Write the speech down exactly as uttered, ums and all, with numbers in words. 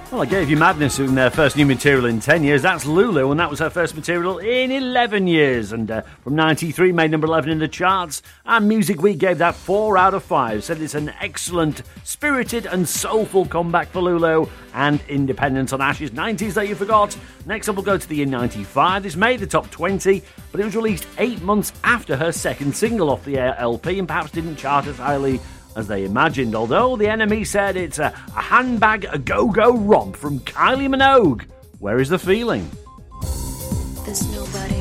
Well, I gave you Madness in their first new material in ten years. That's Lulu, and that was her first material in eleven years. And uh, from ninety-three, made number eleven in the charts. And Music Week gave that four out of five. Said it's an excellent, spirited and soulful comeback for Lulu. And Independence on Ash's nineties that you forgot. Next up, we'll go to the year ninety-five. This made the top twenty, but it was released eight months after her second single off the L P and perhaps didn't chart as highly as they imagined, although the Enemy said it's a, a handbag, a go-go romp from Kylie Minogue. Where is the feeling? There's nobody